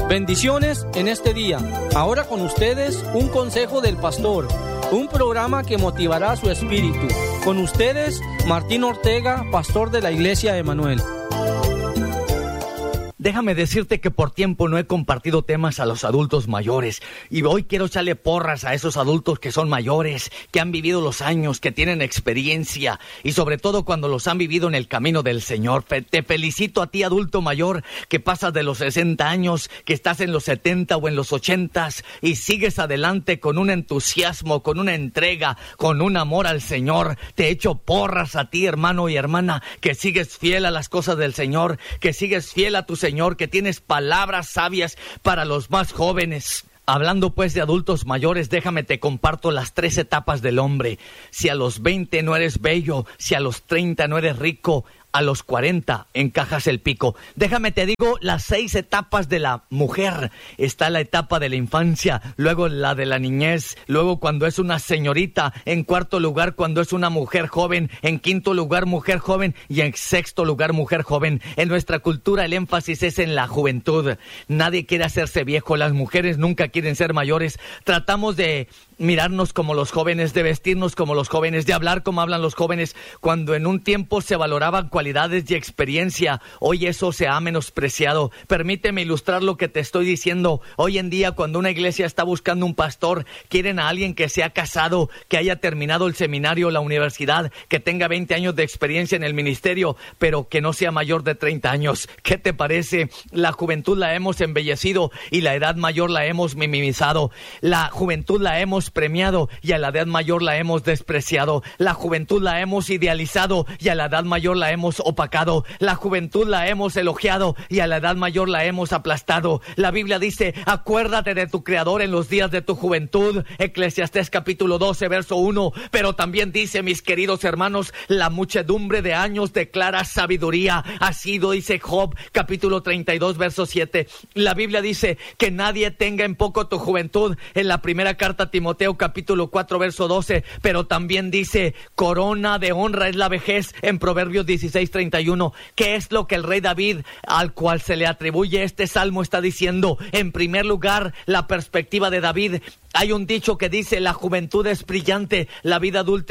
Bendiciones en este día. Ahora con ustedes un consejo del pastor, un programa que motivará su espíritu. Con ustedes, Martín Ortega, pastor de la Iglesia Emanuel. Déjame decirte que por tiempo no he compartido temas a los adultos mayores y hoy quiero echarle porras a esos adultos que son mayores, que han vivido los años, que tienen experiencia y sobre todo cuando los han vivido en el camino del Señor. Te felicito a ti, adulto mayor, que pasas de los 60 años, que estás en los 70 o en los 80 y sigues adelante con un entusiasmo, con una entrega, con un amor al Señor. Te echo porras a ti, hermano y hermana, que sigues fiel a las cosas del Señor, que sigues fiel a tu Señor, que tienes palabras sabias para los más jóvenes. Hablando pues de adultos mayores, déjame te comparto las 3 etapas del hombre. Si a los 20 no eres bello, si a los 30 no eres rico, a los 40 encajas el pico. Déjame te digo las 6 etapas de la mujer. Está la etapa de la infancia, luego la de la niñez, luego cuando es una señorita, en cuarto lugar cuando es una mujer joven, en quinto lugar mujer joven y en sexto lugar mujer joven. En nuestra cultura el énfasis es en la juventud. Nadie quiere hacerse viejo, las mujeres nunca quieren ser mayores. Tratamos de mirarnos como los jóvenes, de vestirnos como los jóvenes, de hablar como hablan los jóvenes, cuando en un tiempo se valoraban cualidades y experiencia. Hoy eso se ha menospreciado. Permíteme ilustrar lo que te estoy diciendo. Hoy en día, cuando una iglesia está buscando un pastor, quieren a alguien que sea casado, que haya terminado el seminario, la universidad, que tenga 20 años de experiencia en el ministerio, pero que no sea mayor de 30 años. ¿Qué te parece? La juventud la hemos embellecido y la edad mayor la hemos minimizado. La juventud la hemos premiado y a la edad mayor la hemos despreciado. La juventud la hemos idealizado y a la edad mayor la hemos opacado. La juventud la hemos elogiado y a la edad mayor la hemos aplastado. La Biblia dice: acuérdate de tu Creador en los días de tu juventud. Eclesiastés capítulo 12 verso 1. Pero también dice, mis queridos hermanos, la muchedumbre de años declara sabiduría. Así lo dice Job capítulo 32 verso 7. La Biblia dice que nadie tenga en poco tu juventud en la primera carta a Timoteo capítulo 4 verso 12, pero también dice corona de honra es la vejez en Proverbios 16:31. ¿Qué es lo que el rey David, al cual se le atribuye este salmo, está diciendo? En primer lugar, la perspectiva de David. Hay un dicho que dice: la juventud es brillante, la vida adulta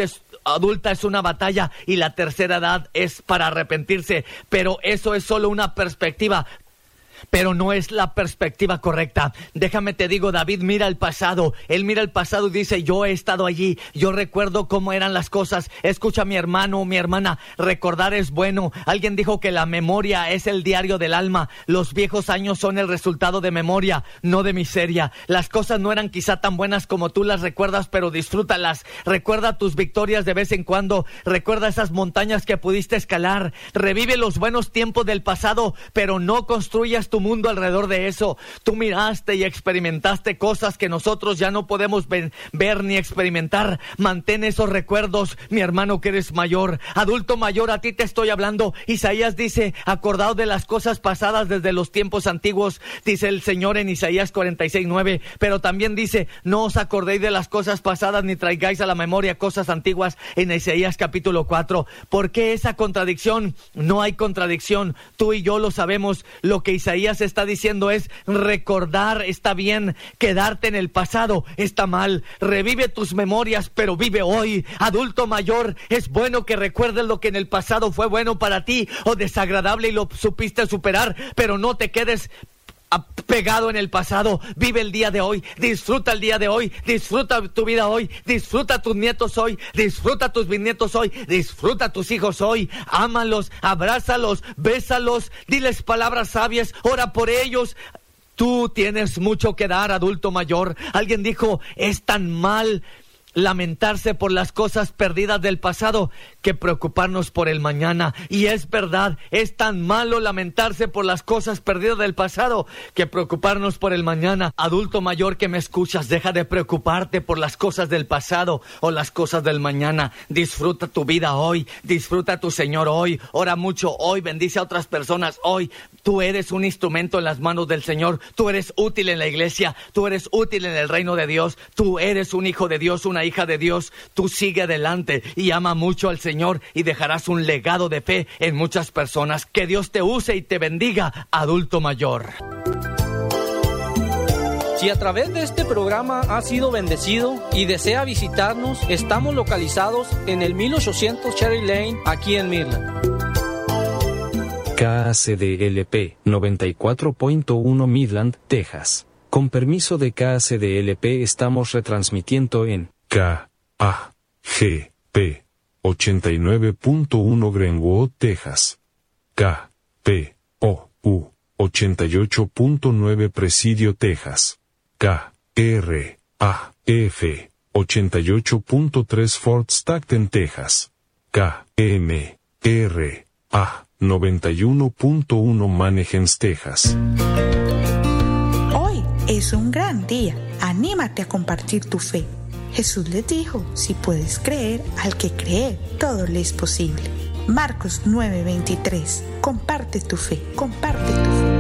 es una batalla y la tercera edad es para arrepentirse. Pero eso es solo una perspectiva, pero no es la perspectiva correcta. Déjame te digo, David mira el pasado. Él mira el pasado y dice: yo he estado allí, yo recuerdo cómo eran las cosas. Escucha, mi hermano o mi hermana, recordar es bueno. Alguien dijo que la memoria es el diario del alma. Los viejos años son el resultado de memoria, no de miseria. Las cosas no eran quizá tan buenas como tú las recuerdas, pero disfrútalas. Recuerda tus victorias de vez en cuando. Recuerda esas montañas que pudiste escalar. Revive los buenos tiempos del pasado, pero no construyas tu mundo alrededor de eso. Tú miraste y experimentaste cosas que nosotros ya no podemos ver ni experimentar. Mantén esos recuerdos, mi hermano que eres mayor. Adulto mayor, a ti te estoy hablando. Isaías dice: acordaos de las cosas pasadas desde los tiempos antiguos, dice el Señor en Isaías 46:9. Pero también dice: no os acordéis de las cosas pasadas ni traigáis a la memoria cosas antiguas, en Isaías capítulo 4. ¿Por qué esa contradicción? No hay contradicción. Tú y yo lo sabemos. Lo que Isaías está diciendo es: recordar está bien, quedarte en el pasado está mal. Revive tus memorias, pero vive hoy. Adulto mayor, es bueno que recuerdes lo que en el pasado fue bueno para ti o desagradable y lo supiste superar, pero no te quedes pegado en el pasado. Vive el día de hoy, disfruta el día de hoy, disfruta tu vida hoy, disfruta tus nietos hoy, disfruta tus bisnietos hoy, disfruta tus hijos hoy. Ámalos, abrázalos, bésalos, diles palabras sabias, ora por ellos. Tú tienes mucho que dar, adulto mayor. Alguien dijo: es tan mal lamentarse por las cosas perdidas del pasado que preocuparnos por el mañana. Y es verdad, es tan malo lamentarse por las cosas perdidas del pasado que preocuparnos por el mañana. Adulto mayor que me escuchas, deja de preocuparte por las cosas del pasado o las cosas del mañana. Disfruta tu vida hoy, disfruta a tu Señor hoy, ora mucho hoy, bendice a otras personas hoy. Tú eres un instrumento en las manos del Señor, tú eres útil en la iglesia, tú eres útil en el reino de Dios, tú eres un hijo de Dios, una hija de Dios. Tú sigue adelante y ama mucho al Señor y dejarás un legado de fe en muchas personas. Que Dios te use y te bendiga, adulto mayor. Si a través de este programa ha sido bendecido y desea visitarnos, estamos localizados en el 1800 Cherry Lane, aquí en Midland. KACDLP 94.1 Midland, Texas. Con permiso de KACDLP estamos retransmitiendo en KAGP 89.1 Greenwood, Texas. KPOU 88.9 Presidio, Texas. KRAF 88.3 Fort Stockton, Texas. KMRA 91.1 Manheim, Texas. Hoy es un gran día. Anímate a compartir tu fe. Jesús les dijo, si puedes creer, al que cree, todo le es posible. Marcos 9:23. Comparte tu fe, comparte tu fe.